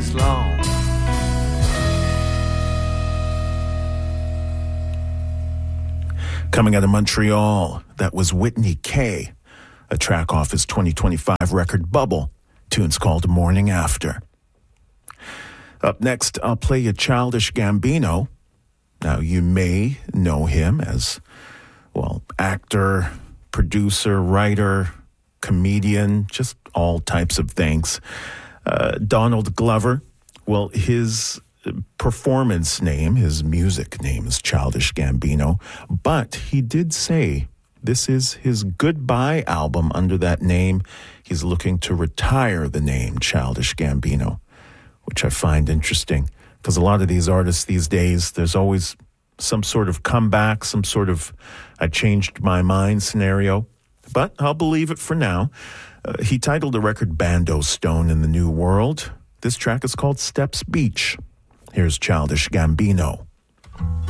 days long. Coming out of Montreal, that was Whitney K, a track off his 2025 record Bubble. Tune's called Morning After. Up next, I'll play you Childish Gambino. Now, you may know him as, well, actor, producer, writer, comedian, just all types of things. Donald Glover, well, his performance name, his music name is Childish Gambino, but he did say this is his goodbye album under that name. He's looking to retire the name Childish Gambino, which I find interesting because a lot of these artists these days, there's always some sort of comeback, some sort of I changed my mind scenario, but I'll believe it for now. He titled the record Bando Stone in the New World. This track is called Steps Beach. Here's Childish Gambino.